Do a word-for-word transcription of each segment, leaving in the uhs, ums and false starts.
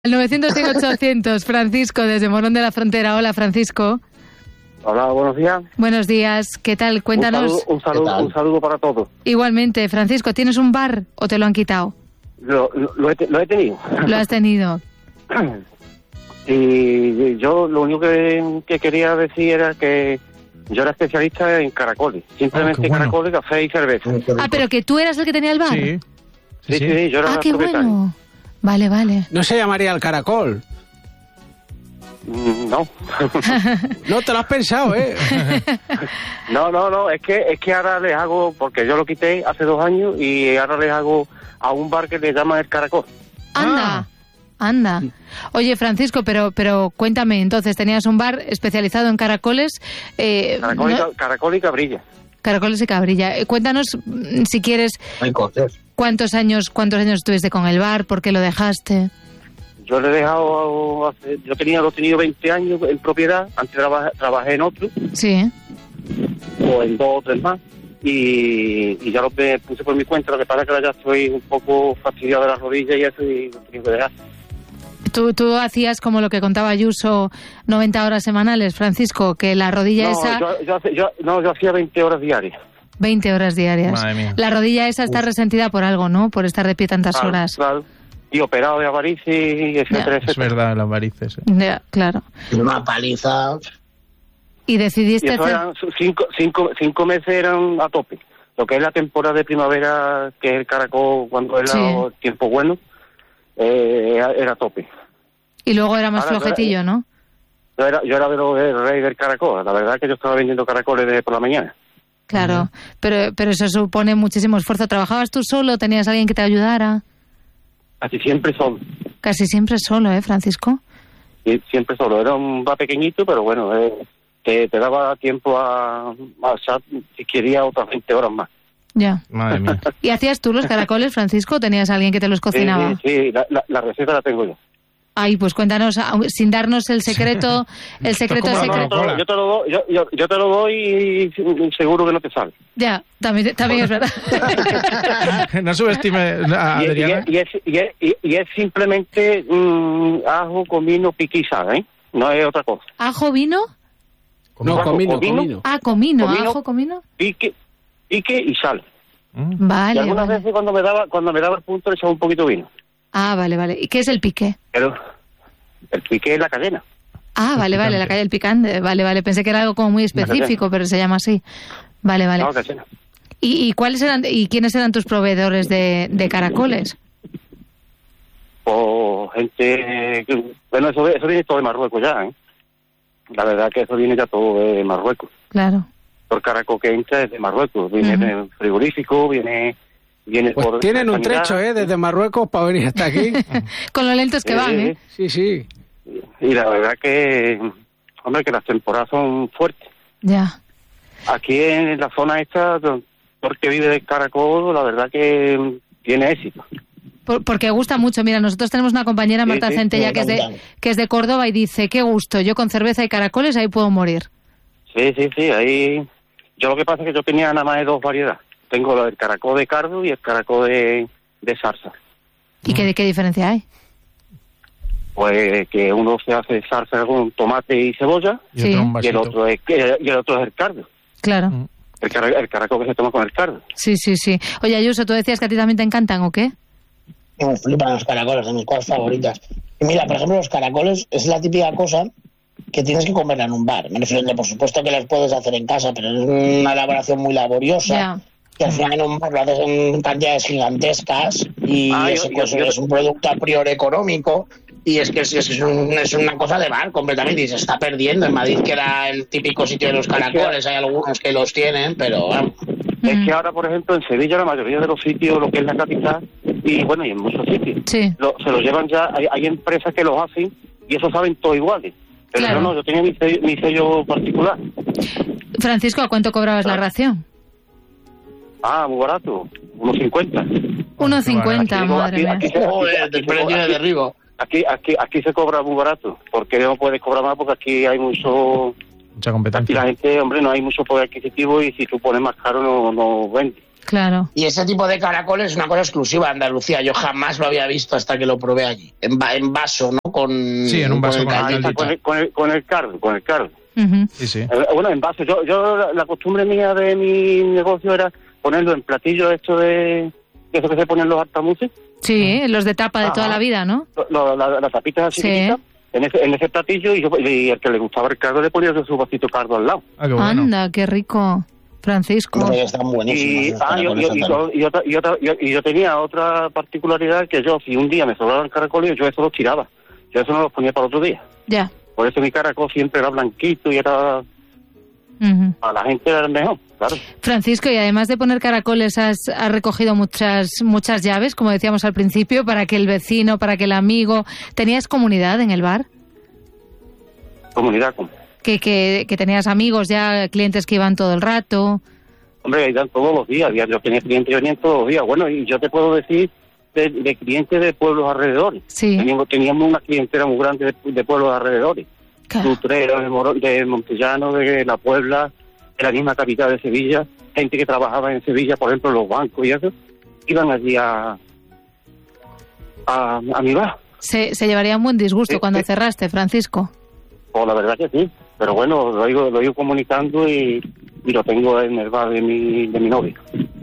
El novecientos cien ochocientos, Francisco, desde Morón de la Frontera. Hola, Francisco. Hola, buenos días. Buenos días, ¿qué tal? Cuéntanos. Un saludo, un saludo, un saludo para todos. Igualmente, Francisco, ¿tienes un bar o te lo han quitado? Lo, lo, lo, he, lo he tenido. Lo has tenido. Y yo lo único que, que quería decir era que yo era especialista en caracoles. Simplemente oh, bueno. caracoles, café y cerveza. Ah, pero que tú eras el que tenía el bar. Sí, sí, sí, sí, sí yo era ah, el qué propietario. Bueno. Vale, vale. ¿No se llamaría el caracol? No. No te lo has pensado, ¿eh? No, no, no, es que es que ahora les hago, porque yo lo quité hace dos años y ahora les hago a un bar que le llaman el Caracol. Anda, ah. anda. Oye, Francisco, pero pero cuéntame, entonces, tenías un bar especializado en caracoles. Eh, caracol, y, ¿no? caracol y cabrilla. Caracoles y cabrilla. Eh, cuéntanos, si quieres, Hay cosas. ¿cuántos años cuántos años estuviste con el bar? ¿Por qué lo dejaste? Yo le he dejado, hace, yo tenía, lo he tenido veinte años en propiedad, antes trabajé, trabajé en otro. Sí. O en dos o tres más. Y, y ya lo me puse por mi cuenta, lo que pasa es que ahora ya estoy un poco fastidiado de las rodillas y eso, y lo tengo que dejar. ¿Tú, tú hacías como lo que contaba Ayuso, noventa horas semanales, Francisco, que la rodilla no, esa... Yo, yo, yo, no, yo hacía veinte horas diarias. veinte horas diarias. Madre mía. La rodilla esa está Uf. resentida por algo, ¿no? Por estar de pie tantas claro, horas. Claro. Y operado de avaricia, y etcétera, etcétera. Es verdad, las varices. ¿eh? Ya, claro. Una paliza. Y decidiste... Y eso hacer... eran cinco, cinco, cinco meses eran a tope. Lo que es la temporada de primavera, que es el caracol, cuando era sí. el tiempo bueno, eh, era, era a tope. Y luego era más Ahora, flojetillo, yo era, ¿no? Yo era, yo era de los del rey del caracol. La verdad es que yo estaba vendiendo caracoles de por la mañana. Claro, uh-huh. pero pero eso supone muchísimo esfuerzo. ¿Trabajabas tú solo? ¿Tenías alguien que te ayudara? Casi siempre solo. Casi siempre solo, ¿eh, Francisco? Sí, siempre solo. Era un bar pequeñito, pero bueno, eh, te, te daba tiempo a, a, a si quería otras veinte horas más. Ya. Madre mía. ¿Y hacías tú los caracoles, Francisco, o tenías alguien que te los cocinaba? Sí, sí, sí. La, la, la receta la tengo yo. Ay, pues cuéntanos, sin darnos el secreto, el secreto no, secreto. No, no, yo te lo doy, yo, yo, yo te lo doy y seguro que no te sale. Ya, también, también es verdad. No subestime a Adriana. Y, y, es, y, es, y, es, y es simplemente mmm, ajo, comino, pique y sal, ¿eh? No es otra cosa. ¿Ajo, vino? No, ajo, comino, comino, comino. Ah, comino, comino ajo, comino. Pique, pique y sal. Mm. Vale, y algunas vale. veces cuando me daba cuando me daba el punto le echaba un poquito de vino. Ah, vale, vale. ¿Y qué es el pique? Pero el pique es la cadena. Ah, vale, vale, la calle del picante. Vale, vale. Pensé que era algo como muy específico, pero se llama así. Vale, vale. No, cadena. ¿Y, y cuáles eran y quiénes eran tus proveedores de, de caracoles? Pues gente... Bueno, eso, eso viene todo de Marruecos ya, ¿eh? La verdad que eso viene ya todo de Marruecos. Claro. Por caracol que entra es de Marruecos. Viene uh-huh. de frigorífico, viene... viene pues por tienen un trecho, ¿eh? Desde Marruecos para venir hasta aquí. Con lo lentos que sí, van, ¿eh? Sí, sí. Y la verdad que... Hombre, que las temporadas son fuertes. Ya. Aquí en la zona esta, porque vive del caracol, la verdad que tiene éxito. Por, porque gusta mucho. Mira, nosotros tenemos una compañera, Marta sí, sí, Centella, sí, que, es de, que es de Córdoba y dice, qué gusto, yo con cerveza y caracoles ahí puedo morir. Sí, sí, sí, ahí... Yo lo que pasa es que yo tenía nada más de dos variedades. Tengo el caracol de cardo y el caracol de, de zarza. ¿Y qué, qué diferencia hay? Pues que uno se hace zarza con tomate y cebolla y, sí. y el otro es y el otro es el cardo. Claro. El, car el caracol que se toma con el cardo. Sí, sí, sí. Oye, Ayuso, ¿tú decías que a ti también te encantan o qué? Me flipan los caracoles, de mis cosas favoritas. Y mira, por ejemplo, los caracoles es la típica cosa que tienes que comerla en un bar. Me refiero de, por supuesto que las puedes hacer en casa, pero es una elaboración muy laboriosa. Yeah. Que al final en un bar lo haces en cantidades gigantescas y ah, ese yo, pues, yo, yo... es un producto a priori económico. Y es que es, es, un, es una cosa de bar completamente y se está perdiendo. En Madrid, que era el típico sitio de los caracoles, hay algunos que los tienen, pero vamos. Es que ahora, por ejemplo, en Sevilla la mayoría de los sitios, lo que es la capital, y bueno, y en muchos sitios, sí. lo, se los llevan ya, hay, hay empresas que los hacen y eso saben todo iguales. Pero claro. yo no, yo tenía mi sello, mi sello particular. Francisco, ¿a cuánto cobrabas la ración? Ah, muy barato, uno cincuenta. uno cincuenta, madre mía. Aquí, de derribo. Aquí, aquí, aquí se cobra muy barato, porque no puedes cobrar más porque aquí hay mucho... Mucha competencia. Aquí la gente, hombre, no hay mucho poder adquisitivo y si tú pones más caro no, no vende. Claro. Y ese tipo de caracol es una cosa exclusiva de Andalucía. Yo jamás lo había visto hasta que lo probé allí. En, va en vaso, ¿no? Con, sí, en un vaso con, con, el, con, el, con, el, con el cardo, con el cardo. Uh-huh. Sí, sí. Eh, bueno, en vaso. Yo, yo la, la costumbre mía de mi negocio era ponerlo en platillos esto de... eso que se ponen los altamuces. Sí, los de tapa de Ajá. toda la vida, ¿no? Lo, la, las tapitas así Sí. chiquitas, en ese, en ese platillo, y, yo, y el que le gustaba el cardo le ponía su vasito cardo al lado. Ah, qué bueno. Anda, qué rico, Francisco. No, están buenísimos. Y, esos ah, yo, caracoles yo, y, andaluces. y, otra, y, otra, y, y yo tenía otra particularidad, que yo, si un día me sobraban caracoles, yo eso los tiraba. Yo eso no los ponía para otro día. Ya. Por eso mi caracol siempre era blanquito y era... Uh-huh. A la gente era el mejor, claro. Francisco, y además de poner caracoles, has, has recogido muchas muchas llaves, como decíamos al principio, para que el vecino, para que el amigo... ¿Tenías comunidad en el bar? Comunidad, como. Que, que, que tenías amigos ya, clientes que iban todo el rato. Hombre, iban todos los días. Yo tenía clientes que venían todos los días. Bueno, y yo te puedo decir de, de clientes de pueblos alrededores. Sí. Teníamos, teníamos una clientela muy grande de, de pueblos alrededores. Claro. Utrera, de, Moro, de Montellano, de La Puebla, de la misma capital de Sevilla. Gente que trabajaba en Sevilla, por ejemplo, los bancos y eso, iban allí a, a, a mi bar. Se, se llevaría un buen disgusto Sí, cuando sí. cerraste, Francisco. Pues la verdad que sí. Pero bueno, lo he ido, lo he ido comunicando y, y lo tengo en el bar de mi, de mi novia.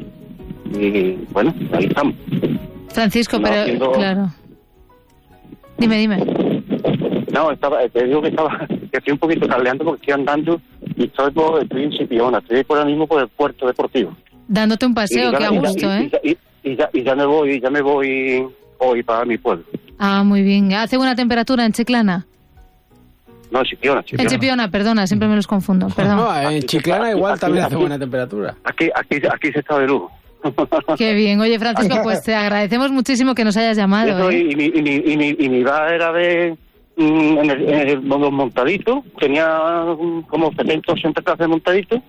Y bueno, ahí estamos. Francisco, No, pero... haciendo- Claro. Dime, dime. No, estaba, te digo que estaba, que estoy un poquito cableando porque estoy andando y estoy, por, estoy en Chipiona, estoy por ahora mismo por el puerto deportivo. Dándote un paseo, Y ya- qué a y ya- gusto, y- ¿eh? y- y- y ya, y ya me voy, ya me voy hoy para mi pueblo. Ah, muy bien. ¿Hace buena temperatura en Chiclana? No, Chipiona, En Chipiona. Chipiona, perdona, siempre me los confundo. Perdón. No, en Chiclana igual Aquí- también aquí- hace buena temperatura. Aquí, aquí, aquí se está de lujo. Qué bien. Oye, Francisco, pues te agradecemos muchísimo que nos hayas llamado. Eso, ¿eh? y, mi, y, mi, y, mi, y mi bar era de mm, en, el, en el, los montaditos, tenía mm, como setenta, ochenta clases de montaditos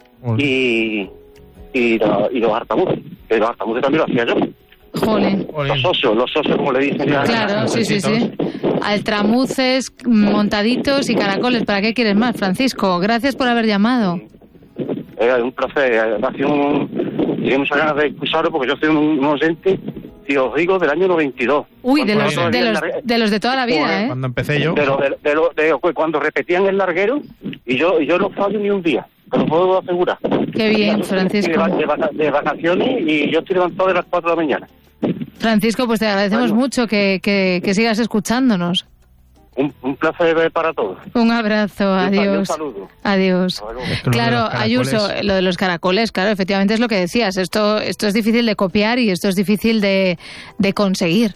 y, y, la- y los hartamuces, que los hartamuces también lo hacía yo. Jolín. Los socios, los socios como le dicen. ya. Claro, sí, sí, sí. Altramuces, montaditos y caracoles. ¿Para qué quieres más, Francisco? Gracias por haber llamado. Era un placer, ha sido un, tenía muchas ganas de escucharlo porque yo soy un, un oyente, si os digo, del año noventa y dos. Uy, de Cuando los, todavía de el los, largue- de los de toda la vida, ¿eh? Cuando empecé yo. de lo, de, de lo- de- pues, cuando repetían el larguero, y yo y yo no fallo ni un día, te lo puedo asegurar. Qué bien, De, Francisco. va- de vaca- de vacaciones y yo estoy levantado de las cuatro de la mañana. Francisco, pues te agradecemos Bueno. mucho que, que, que sigas escuchándonos. Un, un placer para todos. Un abrazo, Y un adiós. saludo. Adiós. Hasta luego. Es que lo de Claro, los caracoles- Ayuso, lo de los caracoles, claro, efectivamente es lo que decías. Esto, esto es difícil de copiar y esto es difícil de, de conseguir.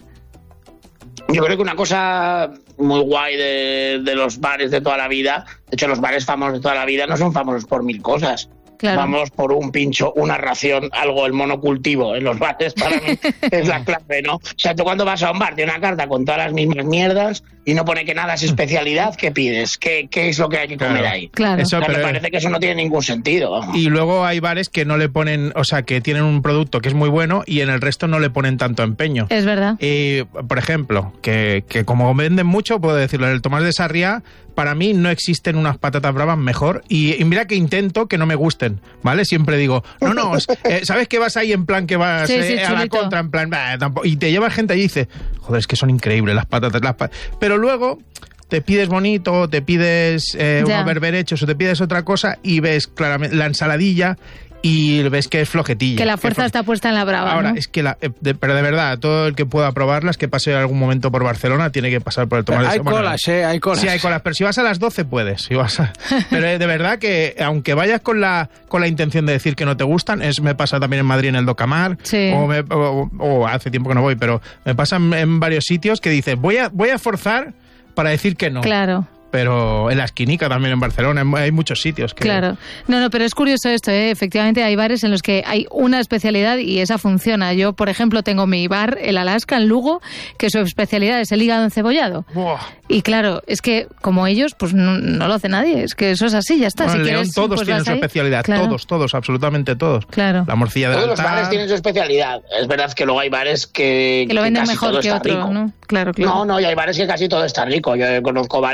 Yo creo que una cosa muy guay de, de los bares de toda la vida, de hecho los bares famosos de toda la vida no son famosos por mil cosas. Claro. Vamos por un pincho, una ración, algo, el monocultivo en los bares para mí es la clave, ¿no? O sea, tú cuando vas a un bar de una carta con todas las mismas mierdas y no pone que nada es especialidad, ¿qué pides? ¿Qué, qué es lo que hay que comer Claro. ahí? Claro. Eso, O sea, me pero- parece que eso no tiene ningún sentido. vamos. Y luego hay bares que no le ponen, o sea, que tienen un producto que es muy bueno y en el resto no le ponen tanto empeño. Es verdad. Y, por ejemplo, que, que como venden mucho, puedo decirlo, en el Tomás de Sarriá, para mí no existen unas patatas bravas mejor. Y, y mira que intento que no me gusten, ¿vale? Siempre digo, no, no, eh, ¿sabes que vas ahí en plan que vas Sí, sí, eh, a la chulito. contra? En plan, bah, tampoco- y te lleva gente y dice, joder, es que son increíbles las patatas. Las pa-". Pero luego te pides bonito, te pides eh, Ya. unos berberechos o te pides otra cosa y ves claramente la ensaladilla y ves que es flojetilla. Que la fuerza flo- está puesta en la brava, Ahora, ¿no? es que, la, eh, de- pero de verdad, todo el que pueda probarlas, que pase algún momento por Barcelona, tiene que pasar por el Tomás de Hay Sarriá. colas, eh, hay colas. Sí, hay colas, pero si vas a las doce puedes. Si vas a... Pero eh, de verdad que, aunque vayas con la con la intención de decir que no te gustan, es me pasa también en Madrid en el Docamar, Sí. o, me- o- o hace tiempo que no voy, pero me pasa en, en varios sitios que dices, voy a, voy a forzar para decir que no. Claro. Pero en la esquinica también en Barcelona hay muchos sitios que... Claro. No, no, pero es curioso esto, ¿eh? Efectivamente hay bares en los que hay una especialidad y esa funciona. Yo, por ejemplo, tengo mi bar, el Alaska, en Lugo, que su especialidad es el hígado encebollado. Buah. Y claro, es que como ellos, pues no, no lo hace nadie. Es que eso es así, ya está. Bueno, si en León quieres, todos pues tienen vas su ahí. especialidad, Claro. todos, todos, absolutamente todos. Claro. La morcilla del Todos los altar. bares tienen su especialidad. Es verdad que luego hay bares que, Que lo venden casi mejor todo que está otro, rico. ¿no? Claro, claro. No, no, y hay bares que casi todo está rico. Yo conozco bares que es que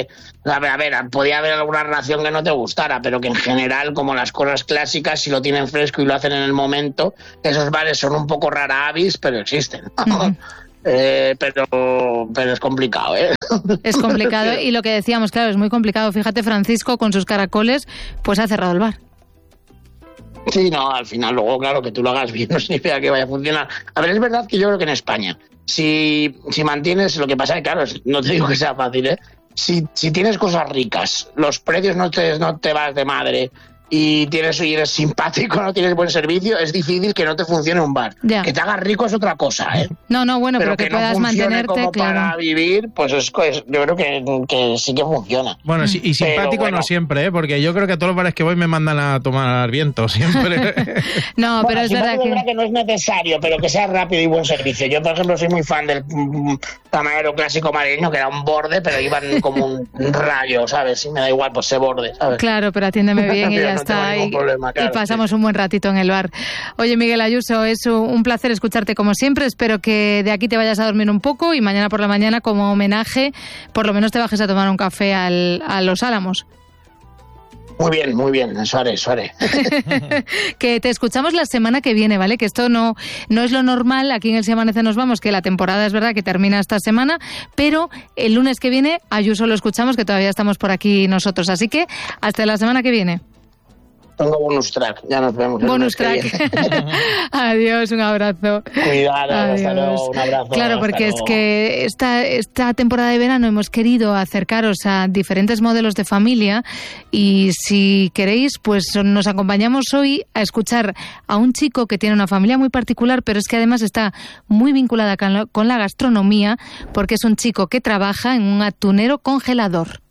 que, a ver, a ver, podía haber alguna ración que no te gustara, pero que en general, como las cosas clásicas, si lo tienen fresco y lo hacen en el momento, esos bares son un poco rara avis, pero existen. Uh-huh. Eh, pero pero es complicado, ¿eh? Es complicado y lo que decíamos, claro, es muy complicado. Fíjate, Francisco con sus caracoles, pues ha cerrado el bar. Sí, no, al final luego, claro, que tú lo hagas bien no significa que vaya a funcionar. A ver, es verdad que yo creo que en España, si, si mantienes, lo que pasa es que, claro, no te digo que sea fácil, ¿eh? Si, si tienes cosas ricas, los precios no te, no te vas de madre, y tienes y eres simpático, no tienes buen servicio, es difícil que no te funcione un bar. Ya. Que te hagas rico es otra cosa, ¿eh? No, no, bueno, pero, pero que, que puedas no mantenerte, como claro. Para vivir, pues es, es, yo creo que, que sí que funciona. Bueno, sí, y simpático bueno. no siempre, ¿eh? Porque yo creo que a todos los bares que voy me mandan a tomar viento, siempre. No, bueno, pero es verdad que... que no es necesario, pero que sea rápido y buen servicio. Yo, por ejemplo, soy muy fan del um, camarero clásico madrileño, que era un borde, pero iban como un rayo, ¿sabes? Y me da igual, pues ese borde, ¿sabes? Claro, pero atiéndeme bien y ya no está. Y, problema, claro, y pasamos sí. un buen ratito en el bar. Oye, Miguel Ayuso, es un placer escucharte como siempre. Espero que de aquí te vayas a dormir un poco y mañana por la mañana, como homenaje, por lo menos te bajes a tomar un café al, a Los Álamos. Muy bien, muy bien, eso haré, eso haré. Que te escuchamos la semana que viene, ¿vale? Que esto no, no es lo normal, aquí en El Si Amanece Nos Vamos, que la temporada es verdad que termina esta semana, pero el lunes que viene Ayuso lo escuchamos, que todavía estamos por aquí nosotros. Así que hasta la semana que viene. Tengo bonus track, ya nos vemos. Bonus track. Adiós, un abrazo. Cuidado, hasta luego, un abrazo. Claro, porque luego. Es que esta, esta temporada de verano hemos querido acercaros a diferentes modelos de familia y si queréis, pues nos acompañamos hoy a escuchar a un chico que tiene una familia muy particular, pero es que además está muy vinculada con la, con la gastronomía, porque es un chico que trabaja en un atunero congelador.